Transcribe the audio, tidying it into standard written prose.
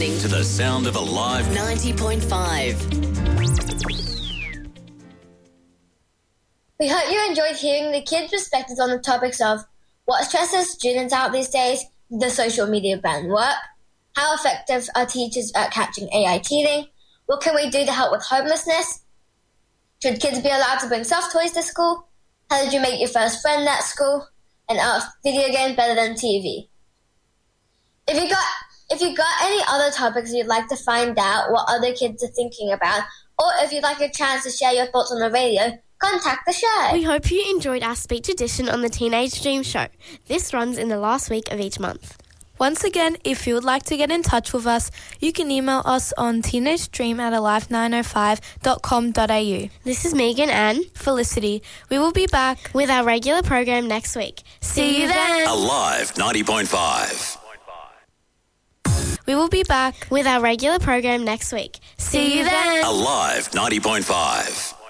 listening to the sound of Alive 90.5. We hope you enjoyed hearing the kids' perspectives on the topics of what stresses students out these days, the social media ban work, how effective are teachers at catching AI teething, what can we do to help with homelessness, should kids be allowed to bring soft toys to school, how did you make your first friend at school, and are video games better than TV? If you got any other topics you'd like to find out what other kids are thinking about, or if you'd like a chance to share your thoughts on the radio, contact the show. We hope you enjoyed our speech edition on the Teenage Dream Show. This runs in the last week of each month. Once again, if you would like to get in touch with us, you can email us on teenagedream@alive905.com.au. This is Megan and Felicity. We will be back with our regular program next week. See you then. Alive 90.5. We will be back with our regular program next week. See you then. Alive 90.5.